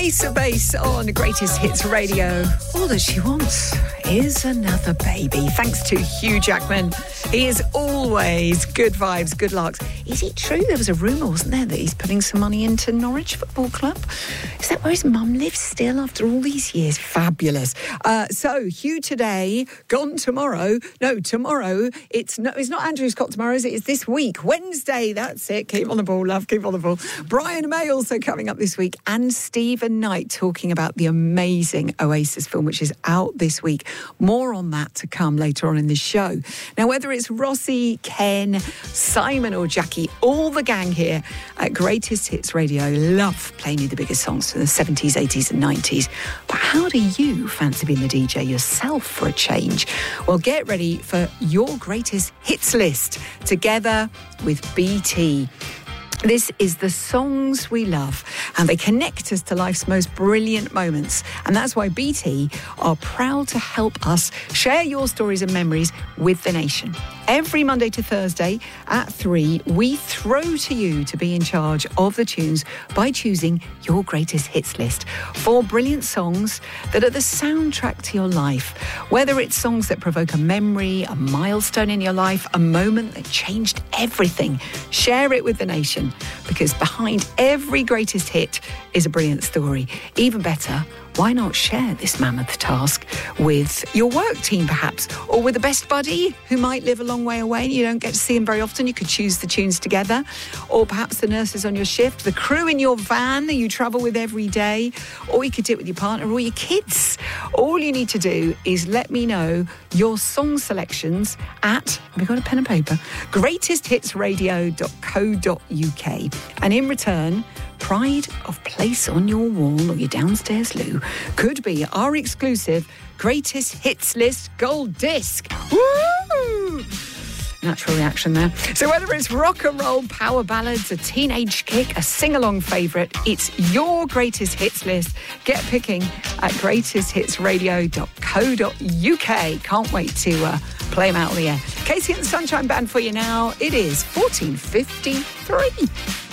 Ace of Base on Greatest Hits Radio. All that she wants is another baby. Thanks to Hugh Jackman. He is always good vibes, good larks. Is it true? There was a rumour, wasn't there, that he's putting some money into Norwich Football Club? Is that where his mum lives still after all these years? Fabulous. So, Hugh today, gone tomorrow. No, tomorrow. It's not Andrew Scott tomorrow, is it? It's this week. Wednesday, that's it. Keep on the ball, love. Keep on the ball. Brian May also coming up this week. And Stephen Knight talking about the amazing Oasis film, which is out this week. More on that to come later on in the show. Now, whether it's Rossi, Ken, Simon or Jackie, all the gang here at Greatest Hits Radio love playing you the biggest songs from the 70s, 80s and 90s. But how do you fancy being the DJ yourself for a change? Well, get ready for your Greatest Hits list together with BT. This is the songs we love, and they connect us to life's most brilliant moments. And that's why BT are proud to help us share your stories and memories with the nation. Every Monday to Thursday at 3, we throw to you to be in charge of the tunes by choosing your greatest hits list. 4 brilliant songs that are the soundtrack to your life. Whether it's songs that provoke a memory, a milestone in your life, a moment that changed everything, share it with the nation. Because behind every greatest hit is a brilliant story. Even better, why not share this mammoth task with your work team, perhaps, or with a best buddy who might live a long way away and you don't get to see him very often? You could choose the tunes together, or perhaps the nurses on your shift, the crew in your van that you travel with every day, or you could do it with your partner or your kids. All you need to do is let me know your song selections at, have you got a pen and paper? greatesthitsradio.co.uk. And in return, pride of place on your wall or your downstairs loo could be our exclusive Greatest Hits List Gold Disc. Woo! Natural reaction there. So whether it's rock and roll, power ballads, a teenage kick, a sing-along favourite, it's your Greatest Hits List. Get picking at greatesthitsradio.co.uk. Can't wait to play them out on the air. Casey and the Sunshine Band for you now. It is 14:53.